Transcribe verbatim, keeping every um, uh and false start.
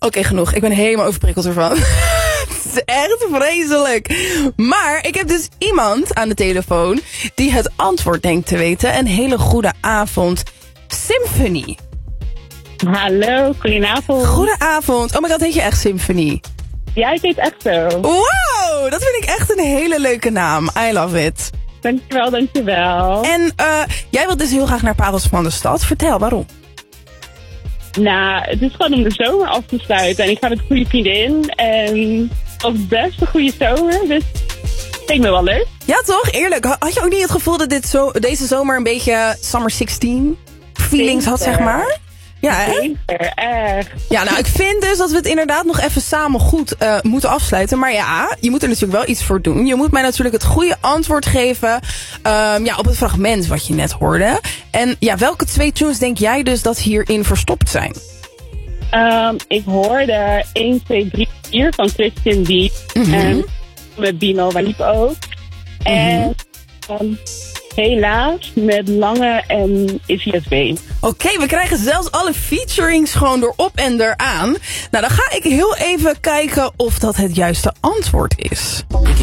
okay, genoeg. Ik ben helemaal overprikkeld ervan. Het is echt vreselijk. Maar ik heb dus iemand aan de telefoon die het antwoord denkt te weten. Een hele goede avond. Symphony. Hallo, goedenavond. Goedenavond. Oh my god, heet je echt Symphony? Ja, ik heet echt zo. Wow, dat vind ik echt een hele leuke naam. I love it. Dankjewel, dankjewel. En uh, jij wilt dus heel graag naar Parels van de Stad. Vertel, waarom? Nou, het is gewoon om de zomer af te sluiten. En ik ga met een goede vriendin. En het was best een goede zomer. Dus het leek me wel leuk. Ja, toch? Eerlijk. Had je ook niet het gevoel dat dit zo, deze zomer een beetje Summer zestien feelings had, zeg maar? Ja, hè? Zeker, echt. Ja, nou, ik vind dus dat we het inderdaad nog even samen goed uh, moeten afsluiten. Maar ja, je moet er natuurlijk wel iets voor doen. Je moet mij natuurlijk het goede antwoord geven um, ja, op het fragment wat je net hoorde. En ja, welke twee tunes denk jij dus dat hierin verstopt zijn? Um, ik hoorde één, twee, drie, vier van Christian D. Mm-hmm. En met Bino Waliep ook. Mm-hmm. En um, helaas met Lange en Izzy S B. Oké, okay, we krijgen zelfs alle featurings gewoon erop en eraan. Nou, dan ga ik heel even kijken of dat het juiste antwoord is.